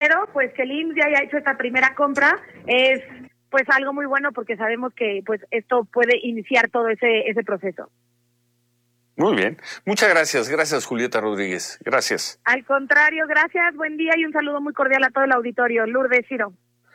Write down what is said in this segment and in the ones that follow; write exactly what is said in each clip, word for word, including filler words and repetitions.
pero pues que el I M S S ya haya hecho esta primera compra es pues algo muy bueno porque sabemos que pues esto puede iniciar todo ese ese proceso. Muy bien. Muchas gracias. Gracias, Julieta Rodríguez. Gracias. Al contrario, gracias. Buen día y un saludo muy cordial a todo el auditorio. Lourdes, Ciro.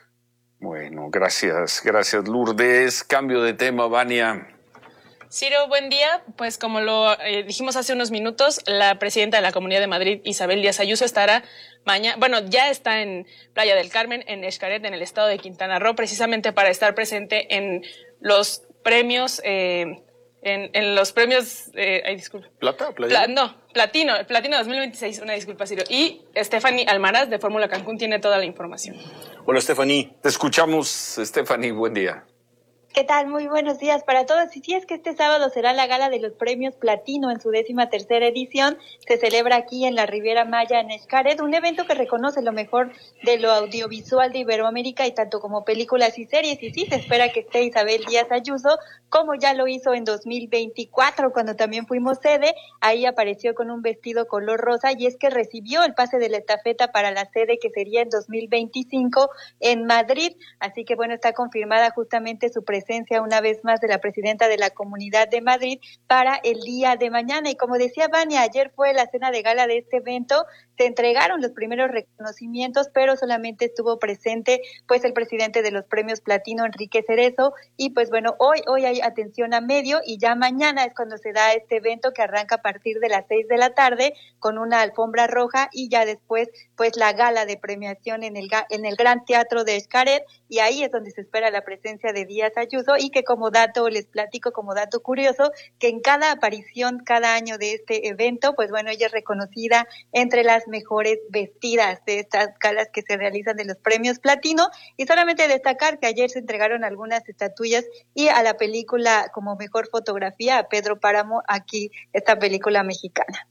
Bueno, gracias. Gracias, Lourdes. Cambio de tema, Vania. Ciro, buen día. Pues como lo eh, dijimos hace unos minutos, la presidenta de la Comunidad de Madrid, Isabel Díaz Ayuso, estará mañana, bueno, ya está en Playa del Carmen, en Xcaret, en el estado de Quintana Roo, precisamente para estar presente en los premios... Eh, En, en los premios, eh, ay, disculpa. ¿Plata? Pla, no, Platino, Platino dos mil veintiséis, una disculpa, Ciro. Y Stephanie Almaraz, de Fórmula Cancún, tiene toda la información. Hola, Stephanie. Te escuchamos, Stephanie, buen día. ¿Qué tal? Muy buenos días para todos. Y sí, es que este sábado será la gala de los premios Platino en su décima tercera edición. Se celebra aquí en la Riviera Maya, en Xcaret, un evento que reconoce lo mejor de lo audiovisual de Iberoamérica y tanto como películas y series. Y sí, se espera que esté Isabel Díaz Ayuso, como ya lo hizo en dos mil veinticuatro, cuando también fuimos sede. Ahí apareció con un vestido color rosa y es que recibió el pase de la estafeta para la sede que sería en dos mil veinticinco en Madrid. Así que bueno, está confirmada justamente su presencia una vez más de la presidenta de la Comunidad de Madrid para el día de mañana. Y como decía Vania, ayer fue la cena de gala de este evento, se entregaron los primeros reconocimientos, pero solamente estuvo presente pues el presidente de los premios Platino, Enrique Cerezo, y pues bueno, hoy, hoy hay atención a medio y ya mañana es cuando se da este evento que arranca a partir de las seis de la tarde con una alfombra roja y ya después pues la gala de premiación en el, en el Gran Teatro de Xcaret, y ahí es donde se espera la presencia de Díaz Ayuso. Y que como dato, les platico como dato curioso, que en cada aparición, cada año de este evento, pues bueno, ella es reconocida entre las mejores vestidas de estas galas que se realizan de los premios Platino. Y solamente destacar que ayer se entregaron algunas estatuillas y a la película como mejor fotografía a Pedro Páramo, aquí esta película mexicana.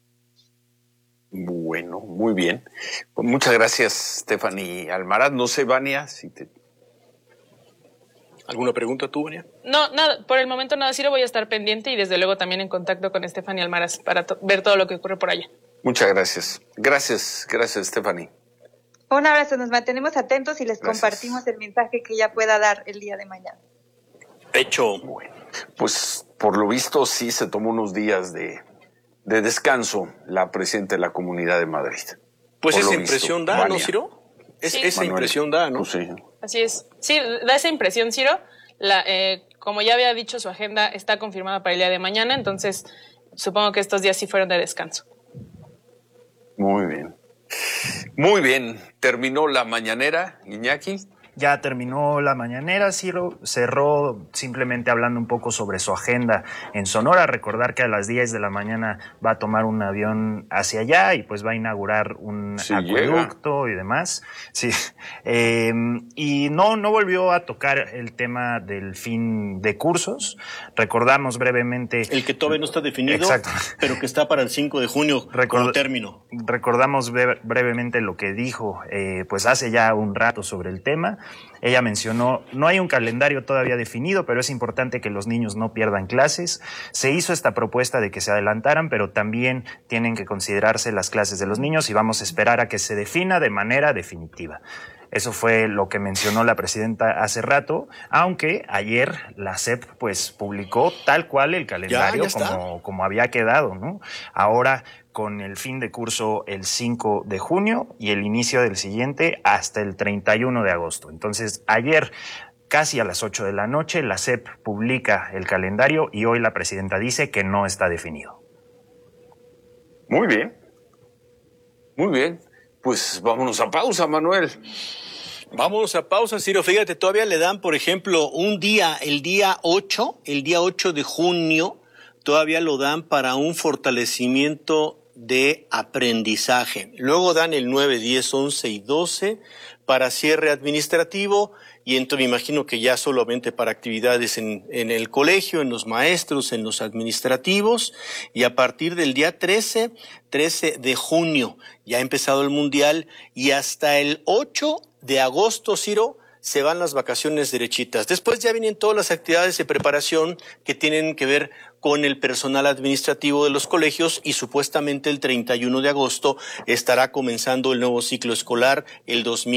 Bueno, muy bien. Pues muchas gracias, Stephanie Almaraz. No sé, Vania, si te... ¿Alguna pregunta tú, Vania? No, nada, por el momento nada, Ciro, voy a estar pendiente y desde luego también en contacto con Stephanie Almaraz para to- ver todo lo que ocurre por allá. Muchas gracias. Gracias, gracias, Stephanie. Un abrazo, nos mantenemos atentos y les Gracias. Compartimos el mensaje que ella pueda dar el día de mañana. Hecho. Bueno, pues por lo visto sí se tomó unos días de, de descanso la presidenta de la Comunidad de Madrid. Pues por esa lo impresión visto, da, Vania. ¿no, Ciro? Es, Sí. esa Manuel, impresión da, ¿no? Pues sí. Así es. Sí, da esa impresión, Ciro. La, eh, como ya había dicho, su agenda está confirmada para el día de mañana, entonces supongo que estos días sí fueron de descanso. Muy bien. Muy bien. Terminó la mañanera, Iñaki. Ya terminó la mañanera, Ciro, cerró simplemente hablando un poco sobre su agenda en Sonora. Recordar que a las diez de la mañana va a tomar un avión hacia allá y pues va a inaugurar un Sí, acueducto y demás. Sí. Eh, y no, no volvió a tocar el tema del fin de cursos. Recordamos brevemente... El que todavía no está definido, Exacto. pero que está para el cinco de junio Record- como término. Recordamos bre- brevemente lo que dijo eh, pues hace ya un rato sobre el tema. Ella mencionó, no hay un calendario todavía definido, pero es importante que los niños no pierdan clases. Se hizo esta propuesta de que se adelantaran, pero también tienen que considerarse las clases de los niños y vamos a esperar a que se defina de manera definitiva. Eso fue lo que mencionó la presidenta hace rato, aunque ayer la S E P pues publicó tal cual el calendario Ya, ya está. como, como había quedado, ¿no? Ahora con el fin de curso el cinco de junio y el inicio del siguiente hasta el treinta y uno de agosto. Entonces, ayer, casi a las ocho de la noche, la S E P publica el calendario y hoy la presidenta dice que no está definido. Muy bien. Muy bien. Pues vámonos a pausa, Manuel. Vámonos a pausa, Ciro. Fíjate, todavía le dan, por ejemplo, un día, el día ocho, el día ocho de junio, todavía lo dan para un fortalecimiento de aprendizaje. Luego dan el nueve, diez, once y doce para cierre administrativo y entonces me imagino que ya solamente para actividades en, en el colegio, en los maestros, en los administrativos, y a partir del día trece, trece de junio ya ha empezado el mundial y hasta el ocho de agosto, Ciro, se van las vacaciones derechitas. Después ya vienen todas las actividades de preparación que tienen que ver con el personal administrativo de los colegios y supuestamente el treinta y uno de agosto estará comenzando el nuevo ciclo escolar, el dos mil